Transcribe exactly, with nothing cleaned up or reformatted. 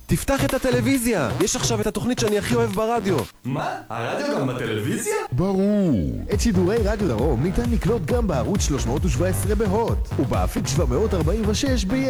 תפתח את הטלוויזיה! יש עכשיו את התוכנית שאני הכי אוהב ברדיו. מה? הרדיו גם בטלוויזיה? ברור! את שידורי רדיו דרום ניתן לקלוט גם בערוץ שלוש מאות שבע עשרה בהוט ובאפיק שבע מאות ארבעים ושש ב...